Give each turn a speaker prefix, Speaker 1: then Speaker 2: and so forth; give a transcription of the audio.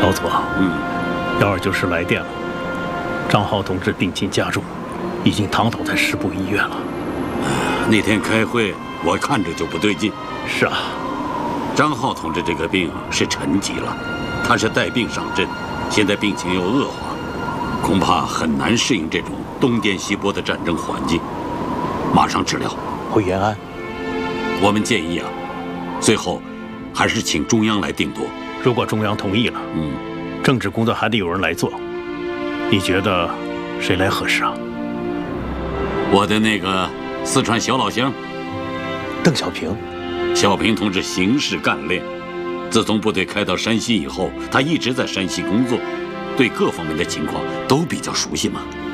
Speaker 1: 老左，129师来电了，张浩同志病情加重，已经躺倒在师部医院了。
Speaker 2: 那天开会，我看着就不对劲。
Speaker 1: 是啊，
Speaker 2: 张浩同志这个病是沉疾了，他是带病上阵，现在病情又恶化，恐怕很难适应这种东颠西拨的战争环境。马上治疗，
Speaker 3: 回延安。
Speaker 2: 我们建议啊，最后还是请中央来定夺。
Speaker 1: 如果中央同意了，政治工作还得有人来做。你觉得谁来合适啊？
Speaker 2: 我的那个四川小老乡，
Speaker 3: 邓小平。
Speaker 2: 小平同志行事干练，自从部队开到山西以后，他一直在山西工作，对各方面的情况都比较熟悉嘛。